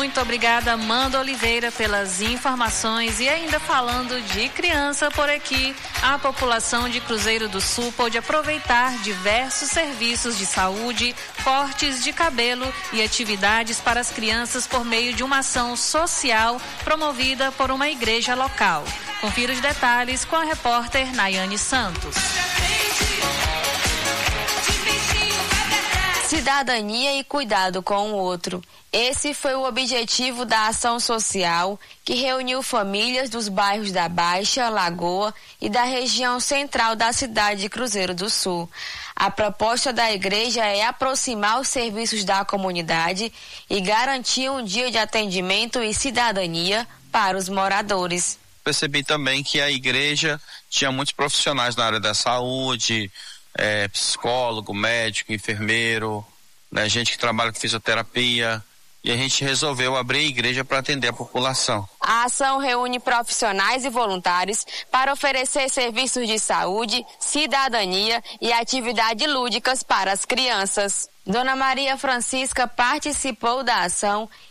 Muito obrigada, Amanda Oliveira, pelas informações. E ainda falando de criança por aqui, a população de Cruzeiro do Sul pôde aproveitar diversos serviços de saúde, cortes de cabelo e atividades para as crianças por meio de uma ação social promovida por uma igreja local. Confira os detalhes com a repórter Nayane Santos. Cidadania e cuidado com o outro. Esse foi o objetivo da ação social que reuniu famílias dos bairros da Baixa, Lagoa e da região central da cidade de Cruzeiro do Sul. A proposta da igreja é aproximar os serviços da comunidade e garantir um dia de atendimento e cidadania para os moradores. Percebi também que a igreja tinha muitos profissionais na área da saúde, psicólogo, médico, enfermeiro, né, gente que trabalha com fisioterapia, e a gente resolveu abrir a igreja para atender a população. A ação reúne profissionais e voluntários para oferecer serviços de saúde, cidadania e atividades lúdicas para as crianças. Dona Maria Francisca participou da ação